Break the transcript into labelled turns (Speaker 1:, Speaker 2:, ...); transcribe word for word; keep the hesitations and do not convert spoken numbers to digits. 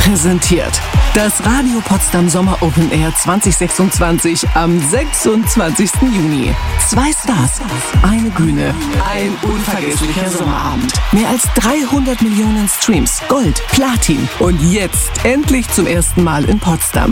Speaker 1: präsentiert das Radio Potsdam Sommer Open Air zwanzig sechsundzwanzig am sechsundzwanzigsten Juni. Zwei Stars, eine Bühne, ein unvergesslicher Sommerabend. Mehr als dreihundert Millionen Streams, Gold, Platin und jetzt endlich zum ersten Mal in Potsdam.